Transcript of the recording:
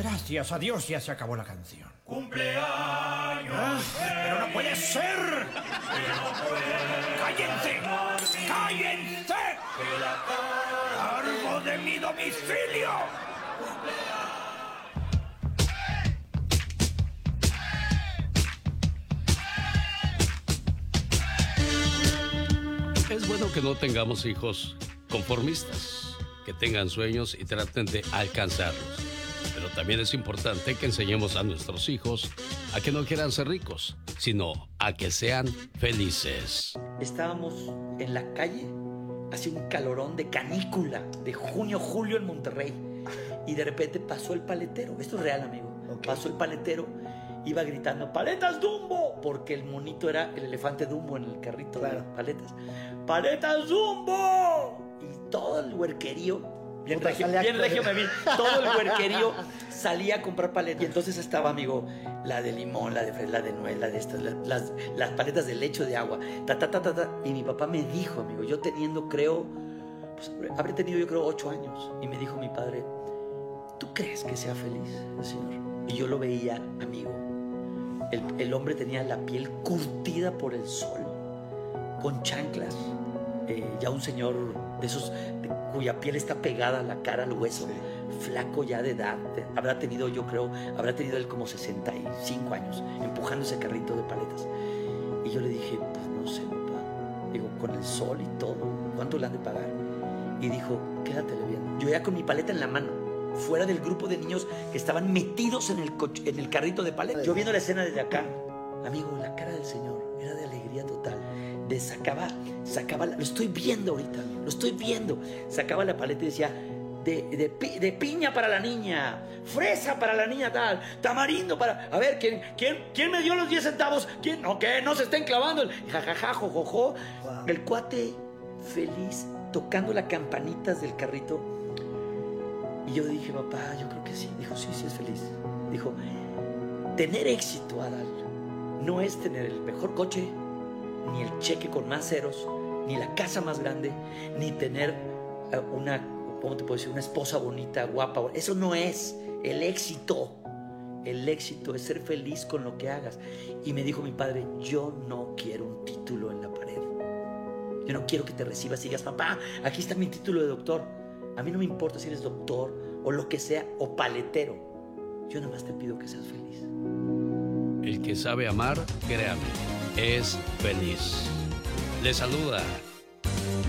Gracias a Dios ya se acabó la canción. ¡Cumpleaños! ¡Pero no puede ser! ¡Cállense! ¡Cállense! ¡Largo de mi domicilio! Es bueno que no tengamos hijos conformistas, que tengan sueños y traten de alcanzarlos. Pero también es importante que enseñemos a nuestros hijos a que no quieran ser ricos, sino a que sean felices. Estábamos en la calle, hacía un calorón de canícula, de junio, julio en Monterrey. Y de repente pasó el paletero. Esto es real, amigo. Pasó el paletero, iba gritando, ¡paletas Dumbo! Porque el monito era el elefante Dumbo en el carrito de paletas. ¡Paletas Dumbo! Y todo el huerquerío, bien regio me vi, todo el huerquerío salía a comprar paletas. Y entonces estaba, amigo, la de limón, la de fresa, la de nuez, la de estas, las paletas de leche o de agua. Y mi papá me dijo, amigo, yo teniendo, creo, pues, habré tenido yo creo 8 años. Y me dijo mi padre, ¿tú crees que sea feliz el Señor? Y yo lo veía, amigo. El hombre tenía la piel curtida por el sol, con chanclas. Ya un señor de esos cuya piel está pegada a la cara, al hueso, flaco ya de edad. Habrá tenido, yo creo, habrá tenido él como 65 años, empujando ese carrito de paletas. Y yo le dije, pues no sé, papá. Digo, con el sol y todo, ¿cuánto le han de pagar? Y dijo, quédatele viendo. Yo ya con mi paleta en la mano, fuera del grupo de niños que estaban metidos en el carrito de paletas. Yo viendo la escena desde acá, amigo, la cara del Señor era de alegría total. Sacaba, lo estoy viendo ahorita, lo estoy viendo. Sacaba la paleta y decía, de piña para la niña, fresa para la niña tal, tamarindo para... A ver, ¿quién me dio los 10 centavos? ¿Quién? No, que no se estén clavando. Jajaja, jojojo. Wow. El cuate feliz, tocando las campanitas del carrito. Y yo dije, papá, yo creo que sí. Dijo, sí, es feliz. Dijo, tener éxito, Adal, no es tener el mejor coche, ni el cheque con más ceros, ni la casa más grande, ni tener ¿cómo te puedo decir? Una esposa bonita, guapa. Eso no es el éxito. El éxito es ser feliz con lo que hagas. Y me dijo mi padre, yo no quiero un título en la pared. Yo no quiero que te recibas y digas, papá, aquí está mi título de doctor. A mí no me importa si eres doctor o lo que sea, o paletero. Yo nada más te pido que seas feliz. El que sabe amar, créame, es feliz. Le saluda